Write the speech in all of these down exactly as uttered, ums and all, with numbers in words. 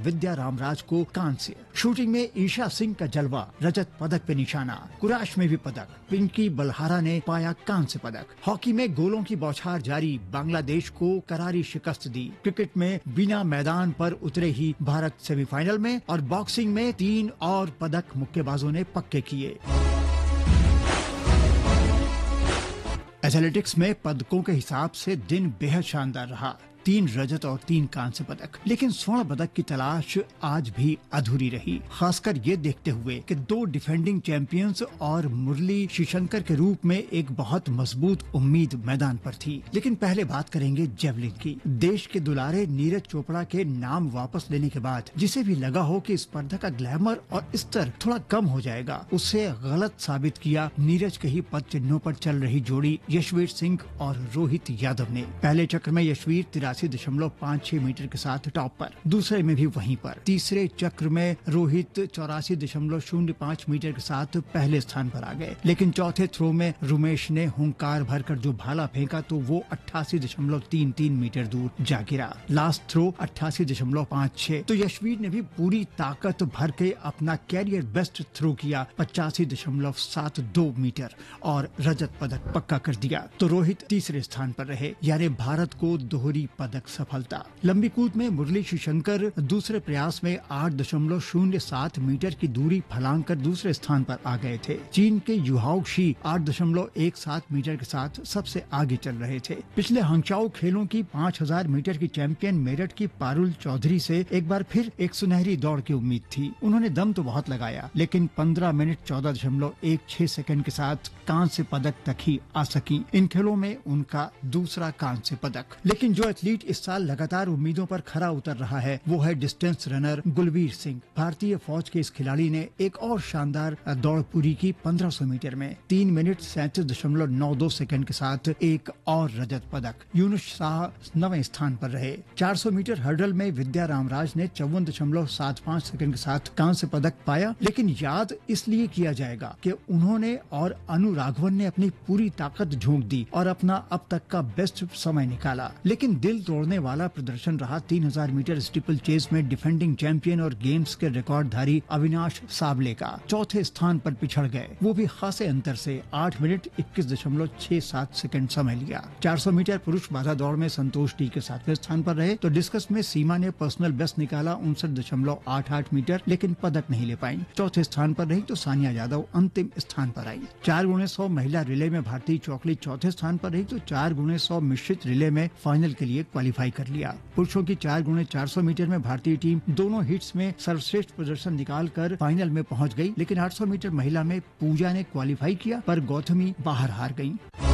विद्या रामराज को कांस्य। शूटिंग में ईशा सिंह का जलवा, रजत पदक पे निशाना। कुराश में भी पदक, पिंकी बलहारा ने पाया कांस्य पदक। हॉकी में गोलों की बौछार जारी, बांग्लादेश को करारी शिकस्त दी। क्रिकेट में बिना मैदान पर उतरे ही भारत सेमीफाइनल में, और बॉक्सिंग में तीन और पदक मुक्केबाजों ने पक्के किए। एथलेटिक्स में पदकों के हिसाब से दिन बेहद शानदार रहा। तीन रजत और तीन कांस्य पदक, लेकिन स्वर्ण पदक की तलाश आज भी अधूरी रही, खासकर ये देखते हुए कि दो डिफेंडिंग चैंपियंस और मुरली श्रीशंकर के रूप में एक बहुत मजबूत उम्मीद मैदान पर थी। लेकिन पहले बात करेंगे जेवलिन की। देश के दुलारे नीरज चोपड़ा के नाम वापस लेने के बाद जिसे भी लगा हो कि स्पर्धा का ग्लैमर और स्तर थोड़ा कम हो जाएगा, उसे गलत साबित किया नीरज के ही पद चिन्हों पर चल रही जोड़ी यशवीर सिंह और रोहित यादव ने। पहले चक्र में यशवीर तिरासी दशमलव पाँच छह मीटर के साथ टॉप पर, दूसरे में भी वहीं पर। तीसरे चक्र में रोहित चौरासी दशमलव शून्य पाँच मीटर के साथ पहले स्थान पर आ गए, लेकिन चौथे थ्रो में रुमेश ने हुंकार भरकर जो भाला फेंका तो वो अट्ठासी दशमलव तीन तीन मीटर दूर जा गिरा। लास्ट थ्रो अट्ठासी दशमलव पाँच छह। तो यशवीर ने भी पूरी ताकत भर के अपना कैरियर बेस्ट थ्रो किया, पचासी दशमलव सात दो मीटर, और रजत पदक पक्का कर दिया। तो रोहित तीसरे स्थान पर रहे, यानी भारत को दोहरी पदक सफलता। लंबी कूद में मुरली श्रीशंकर दूसरे प्रयास में आठ दशमलव शून्य सात मीटर की दूरी फलांग कर दूसरे स्थान पर आ गए थे। चीन के युहाओ शी आठ दशमलव एक सात मीटर के साथ सबसे आगे चल रहे थे। पिछले हंगचाओ खेलों की पाँच हजार मीटर की चैंपियन मेरठ की पारुल चौधरी से एक बार फिर एक सुनहरी दौड़ की उम्मीद थी। उन्होंने दम तो बहुत लगाया, लेकिन पंद्रह मिनट चौदह दशमलव एक छह सेकंड के साथ कांस्य पदक तक ही आ सकी। इन खेलों में उनका दूसरा कांस्य पदक। लेकिन जो एथलीट इस साल लगातार उम्मीदों पर खरा उतर रहा है वो है डिस्टेंस रनर गुलवीर सिंह। भारतीय फौज के इस खिलाड़ी ने एक और शानदार दौड़ पूरी की पंद्रह सौ मीटर में, तीन मिनट सैंतीस दशमलव नौ दो सेकंड के साथ एक और रजत पदक। यूनुस शाह नवें स्थान पर रहे। चार सौ मीटर हर्डल में विद्या रामराज ने चौवन दशमलव सात पाँच सेकंड के साथ कांस्य पदक पाया, लेकिन याद इसलिए किया जाएगा कि उन्होंने और अनु राघवन ने अपनी पूरी ताकत झोंक दी और अपना अब तक का बेस्ट समय निकाला। लेकिन दिल तोड़ने वाला प्रदर्शन रहा तीन हजार मीटर स्टीपल चेस में डिफेंडिंग चैंपियन और गेम्स के रिकॉर्डधारी अविनाश साबले का। चौथे स्थान पर पिछड़ गए, वो भी खासे अंतर से। आठ मिनट इक्कीस दशमलव छह सात सेकंड समय लिया। चार सौ मीटर पुरुष बाधा दौड़ में संतोष टी के सातवें स्थान पर रहे। तो डिस्कस में सीमा ने पर्सनल बेस्ट निकाला उनसठ दशमलव आठ आठ मीटर, लेकिन पदक नहीं ले पाई। चौथे स्थान पर रही तो सानिया यादव अंतिम स्थान पर आई। चार गुणे सौ महिला रिले में भारतीय चौकली चौथे स्थान पर रही तो चार गुणे सौ मिश्रित रिले में फाइनल के लिए क्वालिफाई कर लिया। पुरुषों की चार गुणे चार सौ मीटर में भारतीय टीम दोनों हिट्स में सर्वश्रेष्ठ प्रदर्शन निकाल कर फाइनल में पहुंच गई, लेकिन आठ सौ मीटर महिला में पूजा ने क्वालिफाई किया पर गौतमी बाहर हार गई।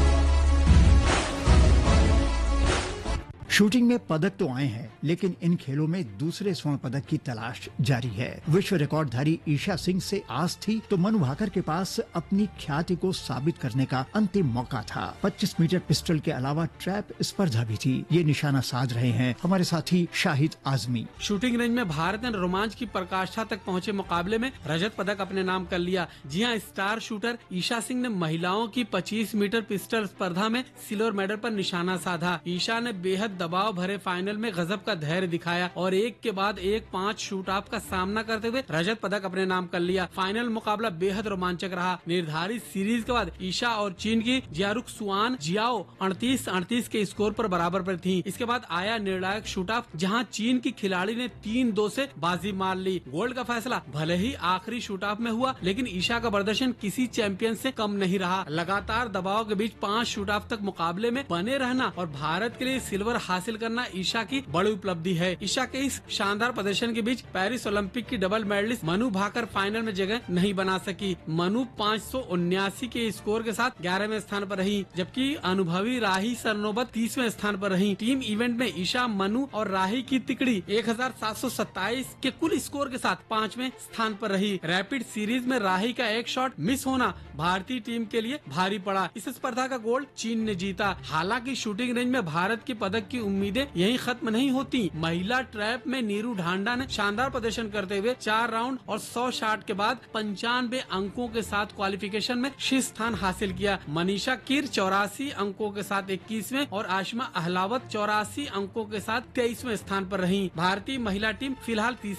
शूटिंग में पदक तो आए हैं, लेकिन इन खेलों में दूसरे स्वर्ण पदक की तलाश जारी है। विश्व रिकॉर्डधारी ईशा सिंह से आस थी तो मनु भाकर के पास अपनी ख्याति को साबित करने का अंतिम मौका था। पच्चीस मीटर पिस्टल के अलावा ट्रैप स्पर्धा भी थी। ये निशाना साध रहे हैं हमारे साथी शाहिद आजमी। शूटिंग रेंज में भारत ने रोमांच की पराकाष्ठा तक पहुँचे मुकाबले में रजत पदक अपने नाम कर लिया। जी हाँ, स्टार शूटर ईशा सिंह ने महिलाओं की पच्चीस मीटर पिस्टल स्पर्धा में सिल्वर मेडल पर निशाना साधा। ईशा ने बेहद दबाव भरे फाइनल में गजब का धैर्य दिखाया और एक के बाद एक पांच शूट ऑफ का सामना करते हुए रजत पदक अपने नाम कर लिया। फाइनल मुकाबला बेहद रोमांचक रहा। निर्धारित सीरीज के बाद ईशा और चीन की जियारुक सुआन जियाओ अड़तीस अड़तीस के स्कोर पर बराबर पर थी। इसके बाद आया निर्णायक शूट ऑफ, जहां चीन की खिलाड़ी ने तीन दो से बाजी मार ली। गोल्ड का फैसला भले ही आखिरी शूट ऑफ में हुआ, लेकिन ईशा का प्रदर्शन किसी चैंपियन से कम नहीं रहा। लगातार दबाव के बीच पांच शूट ऑफ तक मुकाबले में बने रहना और भारत के लिए सिल्वर हासिल करना ईशा की बड़ी उपलब्धि है। ईशा के इस शानदार प्रदर्शन के बीच पेरिस ओलंपिक की double medallist Manu Bhaker final में जगह नहीं बना सकी। मनु पाँच सौ उन्यासी के स्कोर के साथ ग्यारहवें स्थान पर रही, जबकि अनुभवी राही सरनोबत तीसवें स्थान पर रही। टीम इवेंट में ईशा, मनु और राही की तिकड़ी एक हजार सात सौ सत्ताईस के कुल स्कोर के साथ पांचवें स्थान पर रही। रैपिड सीरीज में राही का एक शॉट मिस होना भारतीय टीम के लिए भारी पड़ा। इस स्पर्धा का गोल्ड चीन ने जीता। हालांकि शूटिंग रेंज में भारत की पदक की उम्मीदें यहीं खत्म नहीं होती। महिला ट्रैप में नीरू ढांडा ने शानदार प्रदर्शन करते हुए चार राउंड और सौ शॉट के बाद पंचानवे अंकों के साथ क्वालिफिकेशन में शीर्ष स्थान हासिल किया। मनीषा कीर चौरासी अंकों के साथ इक्कीसवें और आशमा अहलावत चौरासी अंकों के साथ तेईसवें स्थान पर रही। भारतीय महिला टीम फिलहाल